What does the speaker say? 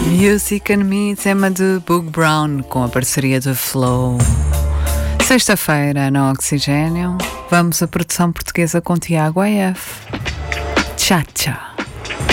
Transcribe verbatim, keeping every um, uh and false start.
Music and Me, tema de Bug Brown com a parceria de Flow. Sexta-feira na Oxigênio, vamos à produção portuguesa com Tiago A F. Tchá, tchá.